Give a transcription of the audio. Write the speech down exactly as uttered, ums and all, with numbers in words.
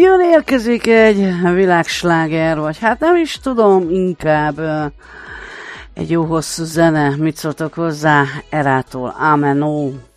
jön, érkezik egy világsláger, vagy hát nem is tudom, inkább egy jó hosszú zene. Mit szóltok hozzá? Erától Amen.